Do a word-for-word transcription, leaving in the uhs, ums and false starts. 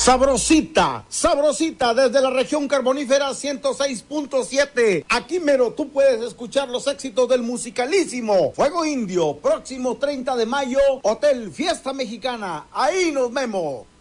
Sabrosita, sabrosita desde la región carbonífera ciento seis punto siete. Aquí mero tú puedes escuchar los éxitos del musicalísimo Fuego Indio. Próximo treinta de mayo, Hotel Fiesta Mexicana. Ahí nos vemos.